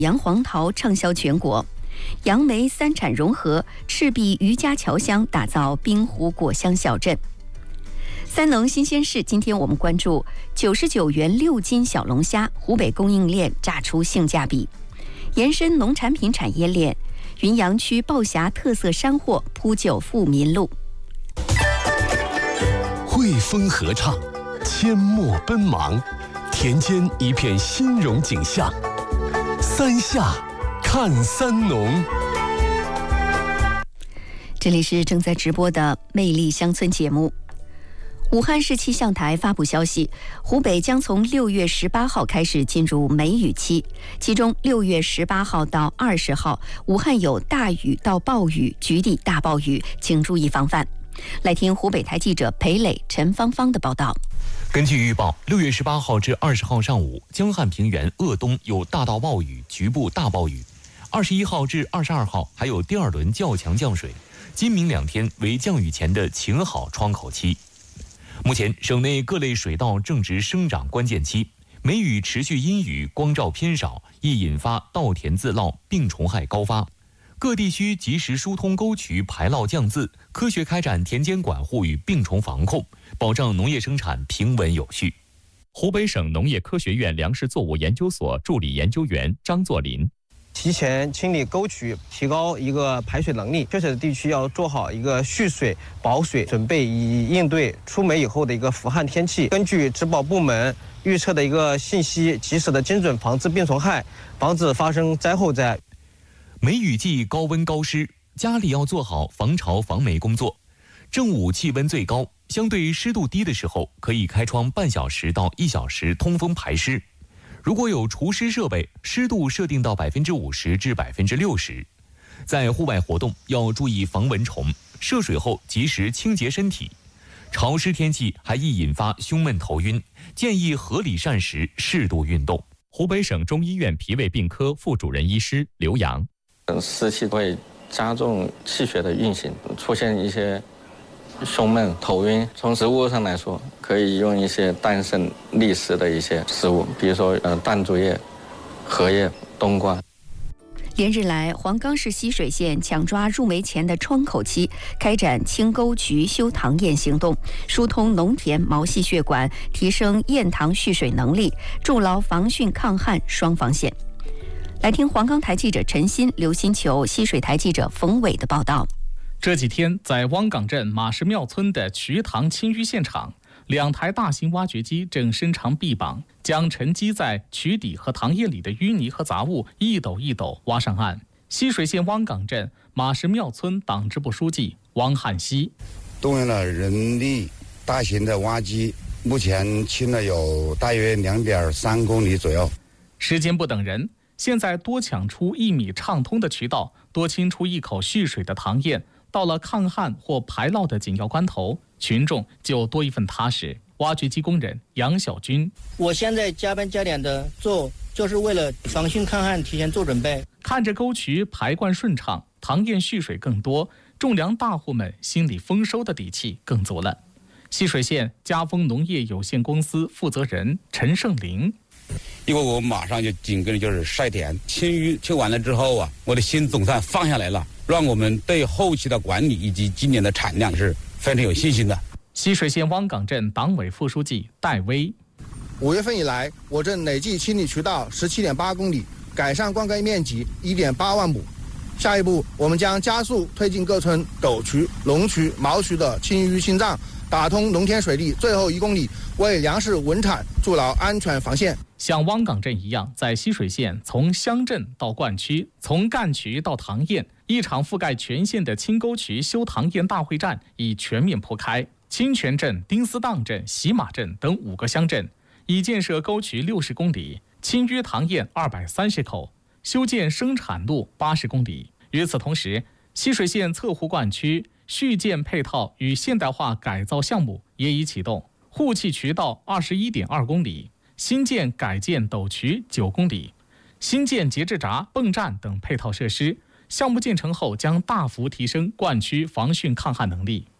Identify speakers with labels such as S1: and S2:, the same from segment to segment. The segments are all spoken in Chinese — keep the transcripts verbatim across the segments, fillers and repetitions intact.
S1: 洋黄桃畅销全国，杨梅三产融合，赤壁渔家侨乡打造滨湖果香小镇。三农新鲜事，今天我们关注九十九元六斤小龙虾，湖北供应链炸出性价比，延伸农产品产业链，云阳区鲍峡特色山货铺就富民路。
S2: 汇风合唱，阡陌奔忙，田间一片欣荣景象。三夏看三农，
S1: 这里是正在直播的魅力乡村节目。武汉市气象台发布消息，湖北将从六月十八号开始进入梅雨期，其中六月十八号到二十号，武汉有大雨到暴雨、局地大暴雨，请注意防范。来听湖北台记者裴磊、陈芳芳的报道。
S3: 根据预报，六月十八号至二十号上午，江汉平原鄂东有大到暴雨，局部大暴雨；二十一号至二十二号还有第二轮较强降水。今明两天为降雨前的晴好窗口期。目前，省内各类水稻正值生长关键期，梅雨持续阴雨，光照偏少，易引发稻田自涝、病虫害高发。各地需及时疏通沟渠排涝降渍，科学开展田间管护与病虫防控，保障农业生产平稳有序。湖北省农业科学院粮食作物研究所助理研究员张作林。
S4: 提前清理沟渠，提高一个排水能力。缺水的地区要做好一个蓄水、保水准备，以应对出梅以后的一个伏旱天气。根据植保部门预测的一个信息，及时的精准防治病虫害，防止发生灾后灾。
S3: 梅雨季高温高湿，家里要做好防潮防霉工作。正午气温最高，相对湿度低的时候，可以开窗半小时到一小时通风排湿。如果有除湿设备，湿度设定到百分之五十至百分之六十。在户外活动要注意防蚊虫，涉水后及时清洁身体。潮湿天气还易引发胸闷头晕，建议合理膳食，适度运动。湖北省中医院脾胃病科副主任医师刘洋。
S5: 湿气会加重气血的运行，出现一些胸闷、头晕。从食物上来说，可以用一些淡渗利湿的一些食物，比如说呃淡竹叶、荷叶、冬瓜。
S1: 连日来，黄冈市浠水县抢抓入梅前的窗口期，开展清沟渠修塘堰行动，疏通农田毛细血管，提升堰塘蓄水能力，筑牢防汛抗旱双防线。来听黄冈台记者陈鑫、刘新球、浠水台记者冯伟的报道。
S6: 这几天，在汪岗镇马石庙村的渠塘清淤现场，两台大型挖掘机正伸长臂膀，将沉积在渠底和塘堰里的淤泥和杂物一斗一斗挖上岸。浠水县汪岗镇马石庙村党支部书记汪汉熙：
S7: 动用了人力大型的挖机，目前清了有大约两点三公里左右。
S6: 时间不等人，现在多抢出一米畅通的渠道，多清出一口蓄水的塘堰。到了抗旱或排涝的紧要关头，群众就多一份踏实。挖掘机工人杨小军：
S8: 我现在加班加点的做，就是为了防汛抗旱提前做准备。
S6: 看着沟渠排灌顺畅，塘堰蓄水更多，种粮大户们心里丰收的底气更足了。浠水县嘉丰农业有限公司负责人陈胜林：
S7: 因为我马上就紧跟着就是晒田，清淤清完了之后啊，我的心总算放下来了，让我们对后期的管理以及今年的产量是非常有信心的。
S6: 浠水县汪岗镇党委副书记戴威：
S9: 五月份以来，我镇累计清理渠道十七点八公里，改善灌溉面积一点八万亩。下一步，我们将加速推进各村斗渠、龙渠、毛渠的清淤清障，打通农田水利最后一公里，为粮食稳产筑牢安全防线。
S6: 像汪岗镇一样，在浠水县从乡镇到灌区，从干渠到塘堰，一场覆盖全县的清沟渠修塘堰大会战已全面铺开。清泉镇、丁思当镇、喜马镇等五个乡镇已建设沟渠六十公里，清淤塘堰二百三十口，修建生产路八十公里。与此同时，浠水县侧湖灌区续建配套与现代化改造项目也已启动，护气渠道二十一点二公里，新建改建斗渠九公里，新建节制闸、泵站等配套设施。项目建成后，将大幅提升灌区防汛抗旱能力。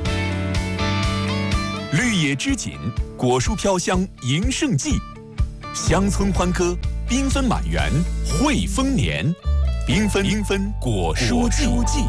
S2: 绿野织锦，果蔬飘香迎盛季。 乡村欢歌，缤纷满园，汇丰年，缤纷缤纷果蔬季。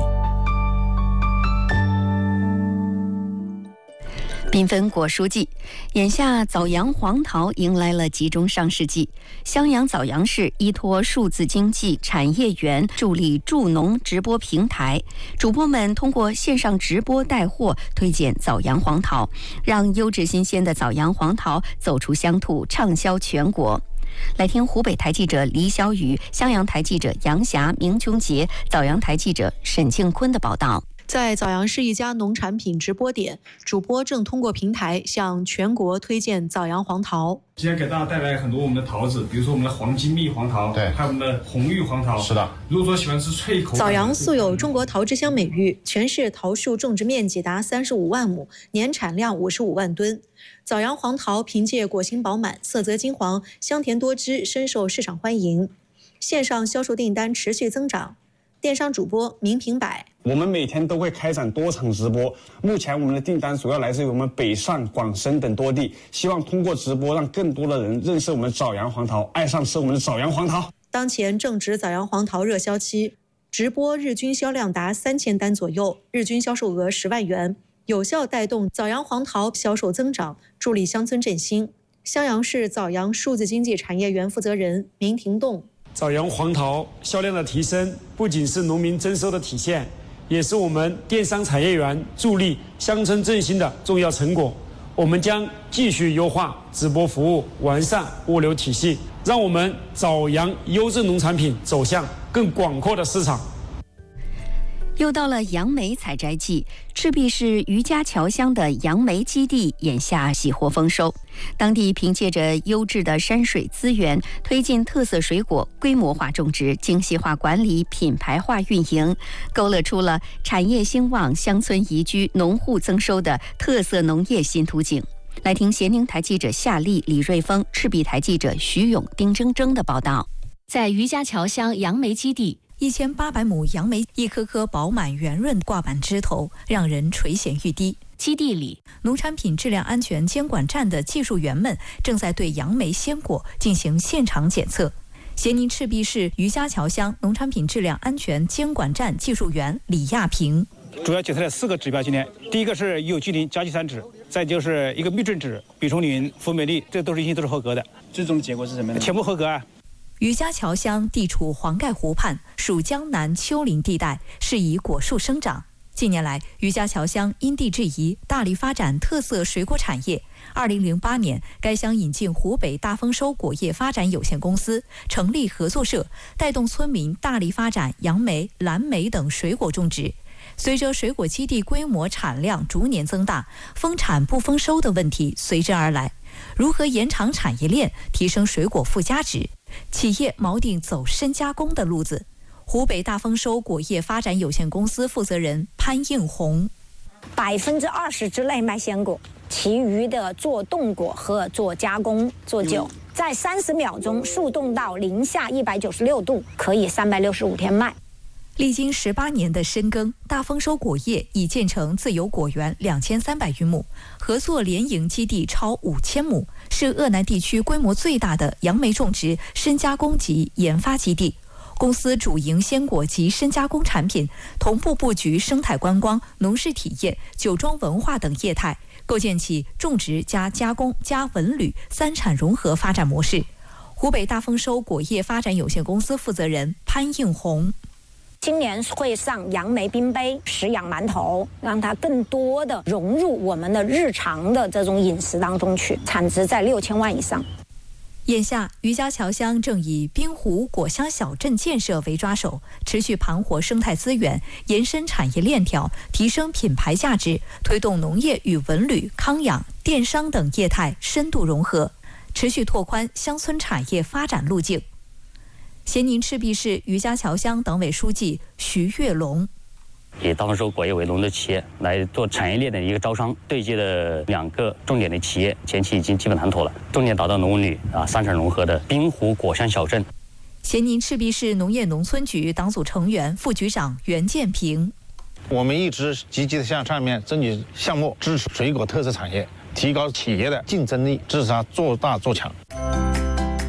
S1: 缤纷果蔬季，眼下枣阳黄桃迎来了集中上市季。襄阳枣阳市依托数字经济产业园助力助农直播平台，主播们通过线上直播带货，推荐枣阳黄桃，让优质新鲜的枣阳黄桃走出乡土，畅销全国。来听湖北台记者李小雨、襄阳台记者杨霞、明琼杰、枣阳台记者沈庆坤的报道。
S10: 在枣阳市一家农产品直播点，主播正通过平台向全国推荐枣阳黄桃。
S11: 今天给大家带来很多我们的桃子，比如说我们的黄金蜜黄桃，对，还有我们的红玉黄桃。是的，如果说喜欢吃脆口，
S10: 枣阳素有中国桃之乡美誉，全市桃树种植面积达三十五万亩，年产量五十五万吨。枣阳黄桃凭借果形饱满、色泽金黄、香甜多汁，深受市场欢迎，线上销售订单持续增长。电商主播明平柏，
S12: 我们每天都会开展多场直播，目前我们的订单主要来自于我们北上广深等多地，希望通过直播让更多的人认识我们枣阳黄桃，爱上吃我们的枣阳黄桃。
S10: 当前正值枣阳黄桃热销期，直播日均销量达三千单左右，日均销售额十万元，有效带动枣阳黄桃销售增长，助力乡村振兴。襄阳市枣阳数字经济产业园负责人明廷栋，
S13: 枣阳黄桃销量的提升，不仅是农民增收的体现，也是我们电商产业园助力乡村振兴的重要成果。我们将继续优化直播服务，完善物流体系，让我们枣阳优质农产品走向更广阔的市场。
S1: 又到了杨梅采摘季，赤壁市余家桥乡的杨梅基地眼下喜获丰收。当地凭借着优质的山水资源，推进特色水果规模化种植、精细化管理、品牌化运营，勾勒出了产业兴旺、乡村宜居、农户增收的特色农业新图景。来听咸宁台记者夏丽、李瑞峰、赤壁台记者徐勇、丁铮铮的报道。
S14: 在余家桥乡杨梅基地，
S15: 一千八百亩杨梅，一颗颗饱满圆润挂满枝头，让人垂涎欲滴。
S14: 基地里，
S15: 农产品质量安全监管站的技术员们正在对杨梅鲜果进行现场检测。咸宁赤壁市余家桥乡农产品质量安全监管站技术员李亚平，
S16: 主要检测了四个指标，今天第一个是有机磷、甲基酸酯，再就是一个秘制酯、吡虫磷、福美丽，这都是一些都是合格的。最终的结果是什么呢？全部合格啊。
S15: 余家桥乡地处黄盖湖畔，属江南丘陵地带，适宜果树生长。近年来，余家桥乡因地制宜，大力发展特色水果产业。二零零八年，该乡引进湖北大丰收果业发展有限公司，成立合作社，带动村民大力发展杨梅、蓝莓等水果种植。随着水果基地规模产量逐年增大，丰产不丰收的问题随之而来。如何延长产业链，提升水果附加值？企业锚定走深加工的路子。湖北大丰收果业发展有限公司负责人潘应红，
S17: 百分之二十之内卖鲜果，其余的做冻果和做加工、做酒，在三十秒钟速冻到零下一百九十六度，可以三百六十五天卖。
S15: 历经十八年的深耕，大丰收果业已建成自有果园两千三百余亩，合作联营基地超五千亩，是鄂南地区规模最大的杨梅种植、深加工及研发基地。公司主营鲜果及深加工产品，同步布局生态观光、农事体验、酒庄文化等业态，构建起种植加加工加文旅三产融合发展模式。湖北大丰收果业发展有限公司负责人潘应红，
S17: 今年会上杨梅冰杯、食养馒头，让它更多的融入我们的日常的这种饮食当中去，产值在六千万以上。
S15: 眼下，余家桥乡正以滨湖果乡小镇建设为抓手，持续盘活生态资源，延伸产业链条，提升品牌价值，推动农业与文旅、康养、电商等业态深度融合，持续拓宽乡村产业发展路径。咸宁赤壁市余家桥乡党委书记徐跃龙，
S18: 以大丰收果业为龙头企业来做产业链的一个招商对接的两个重点的企业，前期已经基本谈妥了，重点打造农文旅啊三产融合的滨湖果乡小镇。
S15: 咸宁赤壁市农业农村局党组成员、副局长袁建平，
S9: 我们一直积极的向上面争取项目，支持水果特色产业，提高企业的竞争力，支持它做大做强。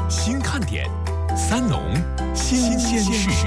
S2: 新看点，三农新鲜事。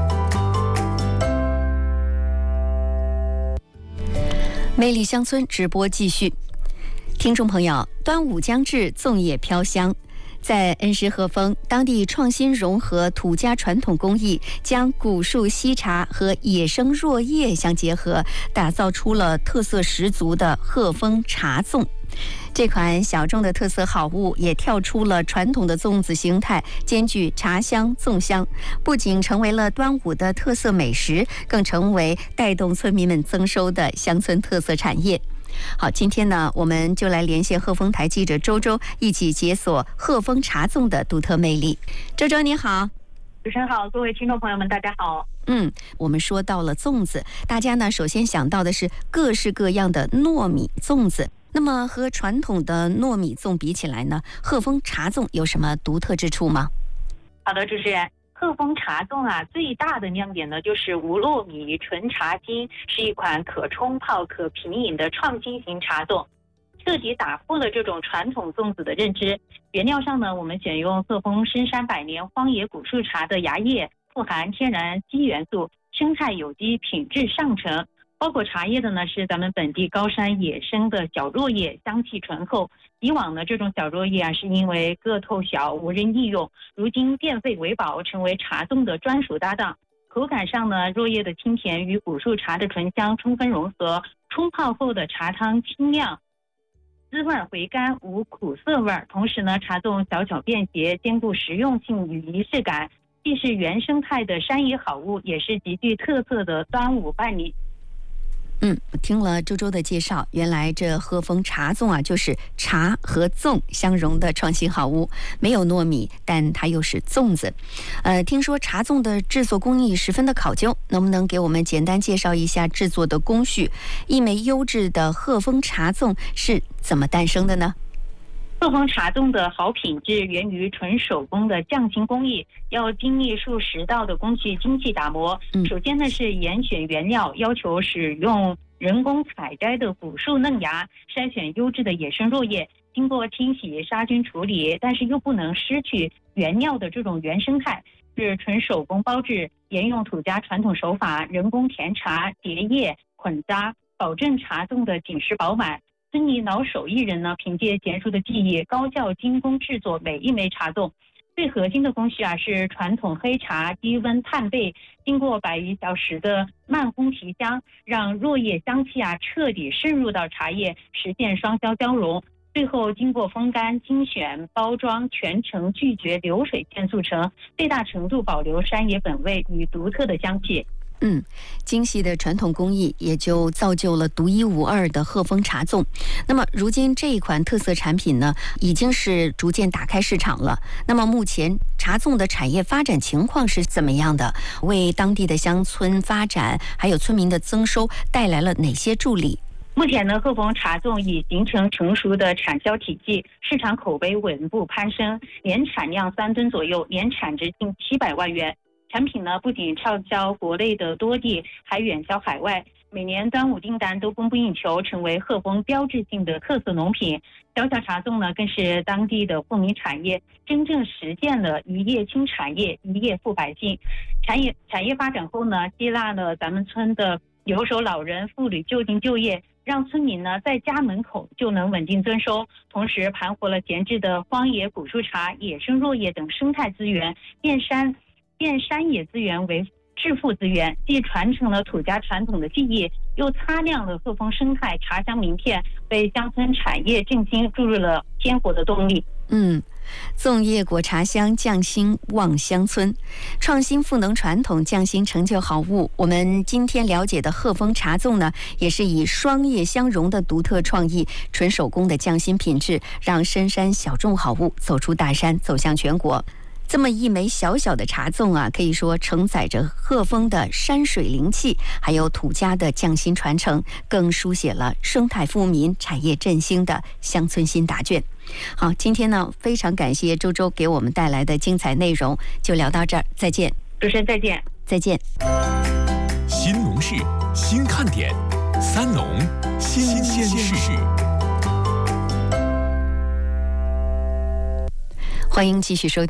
S1: 魅力乡村直播继续，听众朋友，端午将至，粽叶飘香。在恩施鹤峰，当地创新融合土家传统工艺，将古树溪茶和野生箬叶相结合，打造出了特色十足的鹤峰茶粽。这款小众的特色好物也跳出了传统的粽子形态，兼具茶香、粽香，不仅成为了端午的特色美食，更成为带动村民们增收的乡村特色产业。好，今天呢，我们就来连线鹤峰台记者周周，一起解锁鹤峰茶粽的独特魅力。周周你好。
S19: 主持人好，各位听众朋友们大家好。
S1: 嗯，我们说到了粽子，大家呢首先想到的是各式各样的糯米粽子。那么和传统的糯米粽比起来呢，鹤峰茶粽有什么独特之处吗？
S19: 好的，主持人，鹤峰茶粽啊，最大的亮点呢就是无糯米纯茶精，是一款可冲泡、可品饮的创新型茶粽，彻底打破了这种传统粽子的认知。原料上呢，我们选用鹤峰深山百年荒野古树茶的芽叶，富含天然硒元素，生态有机，品质上乘。包裹茶叶的呢是咱们本地高山野生的小箬叶，香气醇厚。以往呢这种小箬叶啊是因为个头小无人利用，如今变废为宝，成为茶粽的专属搭档。口感上呢，箬叶的清甜与古树茶的醇香充分融合，冲泡后的茶汤清亮，滋味回甘，无苦涩味。同时呢，茶粽小巧便携，兼顾实用性与仪式感，既是原生态的山野好物，也是极具特色的端午伴礼。
S1: 嗯，听了周周的介绍，原来这鹤峰茶粽啊，就是茶和粽相融的创新好物，没有糯米，但它又是粽子。呃，听说茶粽的制作工艺十分的考究，能不能给我们简单介绍一下制作的工序？一枚优质的鹤峰茶粽是怎么诞生的呢？
S19: 鹤峰茶粽的好品质源于纯手工的匠心工艺，要经历数十道的工序精细打磨。嗯、首先呢是严选原料，要求使用人工采摘的古树嫩芽，筛选优质的野生箬叶，经过清洗杀菌处理，但是又不能失去原料的这种原生态，是纯手工包制，沿用土家传统手法，人工填茶、叠叶、捆扎，保证茶粽的紧实饱满。村民老手艺人呢，凭借娴熟的技艺，高效精工制作每一枚茶粽。最核心的工序啊，是传统黑茶低温炭焙，经过百余小时的慢烘提香，让箬叶香气啊彻底渗入到茶叶，实现双消交融。最后经过风干、精选、包装，全程拒绝流水线速成，最大程度保留山野本味与独特的香气。
S1: 嗯，精细的传统工艺也就造就了独一无二的鹤峰茶粽。那么，如今这一款特色产品呢，已经是逐渐打开市场了。那么，目前茶粽的产业发展情况是怎么样的？为当地的乡村发展还有村民的增收带来了哪些助力？
S19: 目前呢，鹤峰茶粽已形成成熟的产销体系，市场口碑稳步攀升，年产量三吨左右，年产值近七百万元。产品呢不仅畅销国内的多地，还远销海外。每年端午订单都供不应求，成为鹤峰标志性的特色农品。小小茶粽呢，更是当地的富民产业，真正实现了一叶轻产业，一叶富百姓。产业产业发展后呢，接纳了咱们村的留守老人、妇女就近就业，让村民呢在家门口就能稳定增收，同时盘活了闲置的荒野古树茶、野生箬叶等生态资源，变山变山野资源为致富资源，既传承了土家传统的技艺，又擦亮了鹤峰生态茶香名片，为乡村产业振兴注入了鲜活的动力。
S1: 嗯，粽叶果茶香，匠心望乡村，创新赋能传统，匠心成就好物。我们今天了解的鹤峰茶粽呢，也是以双叶相融的独特创意，纯手工的匠心品质，让深山小众好物走出大山，走向全国。这么一枚小小的茶粽啊，可以说承载着鹤峰的山水灵气，还有土家的匠心传承，更书写了生态富民、产业振兴的乡村新答卷。好，今天呢，非常感谢周周给我们带来的精彩内容，就聊到这儿，再见。
S19: 主持人再见。
S1: 再见。
S2: 新农事，新看点，三农新鲜事。
S1: 欢迎继续收听。